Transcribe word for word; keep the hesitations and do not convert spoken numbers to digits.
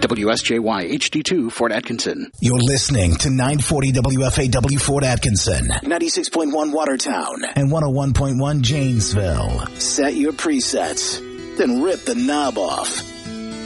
W S J Y H D two, Fort Atkinson. You're listening to nine forty W F A W Fort Atkinson, ninety-six point one Watertown, and one oh one point one Janesville. Set your presets, then rip the knob off.